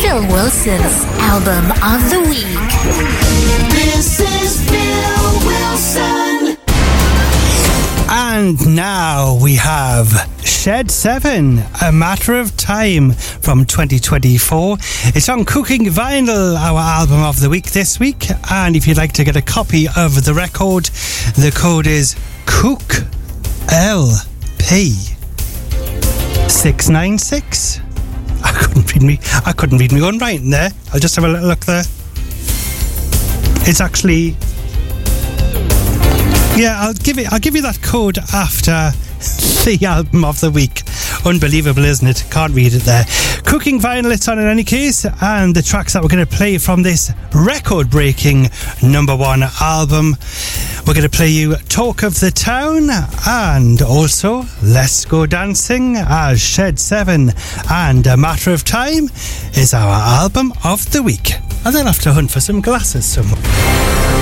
Phil Wilson's Album of the Week. This is Phil Wilson. And now we have Shed 7, A Matter of Time from 2024. It's on Cooking Vinyl, our album of the week this week. And if you'd like to get a copy of the record, the code is COOKLP696. I couldn't read me own writing there. I'll just have a little look there. It's actually... Yeah, I'll give you that code after the album of the week. Unbelievable, isn't it? Can't read it there. Cooking Vinyl, it's on in any case, and the tracks that we're going to play from this record-breaking #1 album. We're going to play you Talk of the Town and also Let's Go Dancing, as Shed 7 and A Matter of Time is our album of the week. And then I'll have to hunt for some glasses somewhere.